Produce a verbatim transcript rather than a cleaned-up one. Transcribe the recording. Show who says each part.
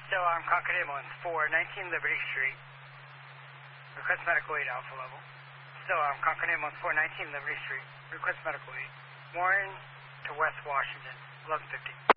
Speaker 1: Still on Concord Ambulance, four nineteen Liberty Street. Request medical aid, Alpha level. Still on Concord Ambulance, four nineteen Liberty Street. Request medical aid. Warren to West Washington, eleven fifty.